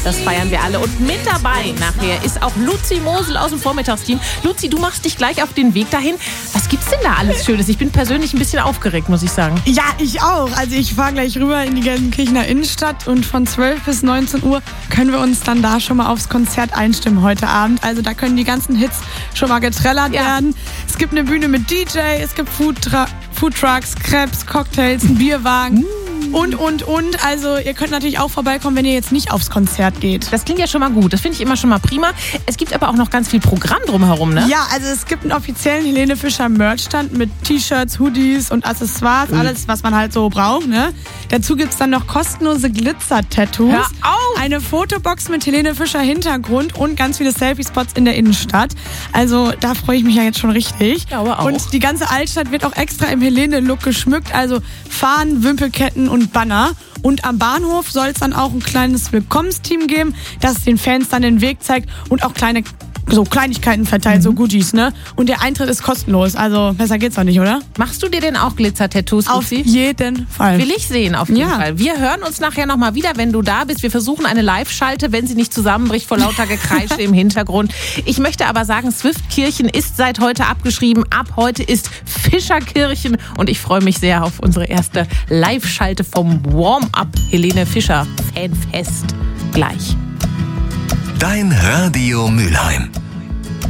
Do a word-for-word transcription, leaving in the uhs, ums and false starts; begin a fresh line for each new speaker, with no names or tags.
Das feiern wir alle. Und mit dabei nachher ist auch Luzi Mosel aus dem Vormittagsteam. Luzi, du machst dich gleich auf den Weg dahin. Was gibt's denn da alles Schönes? Ich bin persönlich ein bisschen aufgeregt, muss ich sagen.
Ja, ich auch. Also ich fahre gleich rüber in die Gelsenkirchener Innenstadt und von zwölf bis neunzehn Uhr können wir uns dann da schon mal aufs Konzert einstimmen heute Abend. Also da können die ganzen Hits schon mal getrellert ja. werden. Es gibt eine Bühne mit D J, es gibt Foodtra- Foodtrucks, Crepes, Cocktails, einen Bierwagen. Mm. Und, und, und. Also ihr könnt natürlich auch vorbeikommen, wenn ihr jetzt nicht aufs Konzert geht.
Das klingt ja schon mal gut. Das finde ich immer schon mal prima. Es gibt aber auch noch ganz viel Programm drumherum, ne?
Ja, also es gibt einen offiziellen Helene Fischer Merchstand mit T-Shirts, Hoodies und Accessoires. Mhm. Alles, was man halt so braucht, ne? Dazu gibt es dann noch kostenlose Glitzer-Tattoos.
Hör auf!
Eine Fotobox mit Helene Fischer Hintergrund und ganz viele Selfie-Spots in der Innenstadt. Also da freue ich mich ja jetzt schon richtig.
Ich glaube auch.
Und die ganze Altstadt wird auch extra im Helene-Look geschmückt. Also Fahnen, Wimpelketten und Banner. Und am Bahnhof soll es dann auch ein kleines Willkommensteam geben, das den Fans dann den Weg zeigt und auch kleine so Kleinigkeiten verteilt, mhm. so Goodies, ne? Und der Eintritt ist kostenlos, also besser geht's doch nicht, oder?
Machst du dir denn auch Glitzer-Tattoos,
Auf
Luzi?
jeden Fall.
Will ich sehen, auf jeden
ja.
Fall. Wir hören uns nachher nochmal wieder, wenn du da bist. Wir versuchen eine Live-Schalte, wenn sie nicht zusammenbricht vor lauter Gekreische im Hintergrund. Ich möchte aber sagen, Swiftkirchen ist seit heute abgeschrieben. Ab heute ist Fischerkirchen und ich freue mich sehr auf unsere erste Live-Schalte vom Warm-Up Helene Fischer Fanfest. Gleich.
Dein Radio Mülheim.